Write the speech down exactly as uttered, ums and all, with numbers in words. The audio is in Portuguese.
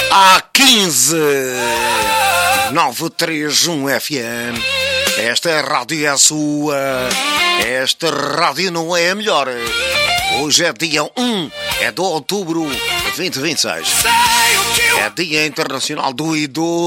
A quinze nove três um F M. Esta rádio é a sua. Esta rádio não é a melhor. Hoje é dia um é de outubro de vinte e vinte e seis. É Dia Internacional do Idoso.